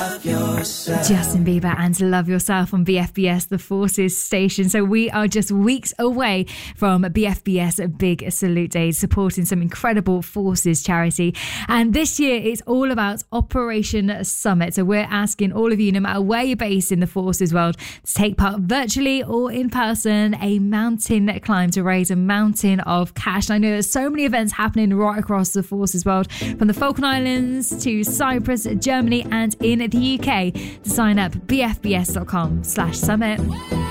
love yourself. Justin Bieber and Love Yourself on BFBS, the Forces station. So we are just weeks away from BFBS Big Salute Day, supporting some incredible Forces charity. And this year it's all about Operation Summit. So we're asking all of you, no matter where you're based in the Forces world, to take part virtually or in person, a mountain climb to raise a mountain of cash. And I know there's so many events happening right across the Forces world, from the Falkland Islands to Cyprus, Germany and in the UK. To sign up, bfbs.com/summit.